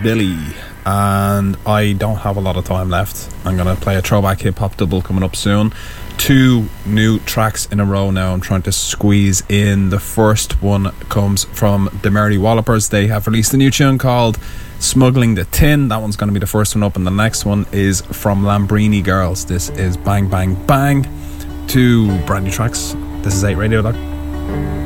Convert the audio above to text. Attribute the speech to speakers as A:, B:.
A: Billy, and I don't have a lot of time left. I'm going to play a throwback hip-hop double coming up soon. 2 new tracks in a row now I'm trying to squeeze in. The first one comes from the Merry Wallopers. They have released a new tune called Smuggling the Tin. That one's going to be the first one up, and the next one is from Lambrini Girls. This is Bang Bang Bang. 2 brand new tracks. This is 8 Radio Dog.